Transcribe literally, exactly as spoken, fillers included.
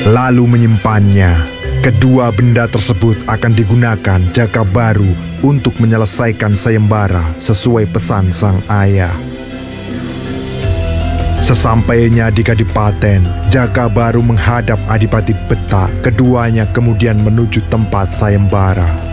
lalu menyimpannya. Kedua benda tersebut akan digunakan Jaka Baru untuk menyelesaikan sayembara sesuai pesan sang ayah. Sesampainya di Kadipaten, Jaka Baru menghadap Adipati Peta. Keduanya kemudian menuju tempat sayembara.